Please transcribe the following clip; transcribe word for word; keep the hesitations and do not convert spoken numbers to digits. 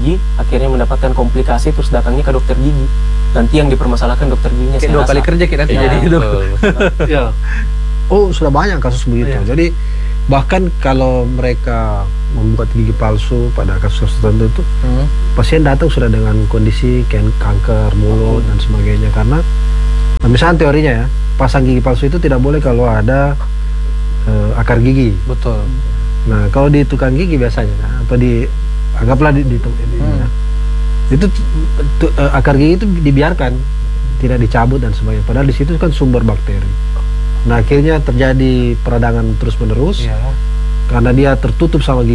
gigi, akhirnya mendapatkan komplikasi, terus datangnya ke dokter gigi. Nanti yang dipermasalahkan dokter giginya. Kayak dua rasa. kali kerja kita nanti Ya, jadi itu. Ya. Oh, sudah banyak kasus begitu. Iya. Jadi bahkan kalau mereka membuat gigi palsu pada kasus tertentu itu, Hmm. pasien datang sudah dengan kondisi kayak kanker mulut dan sebagainya. Karena nah, misalnya teorinya ya, pasang gigi palsu itu tidak boleh kalau ada uh, akar gigi. Betul. Nah, kalau di tukang gigi biasanya atau di anggaplah di, di, di Hmm. itu tu, uh, akar gigi itu dibiarkan, tidak dicabut dan sebagainya. Padahal di situ kan sumber bakteri. Nah, akhirnya terjadi peradangan terus menerus Iya. karena dia tertutup sama gigi.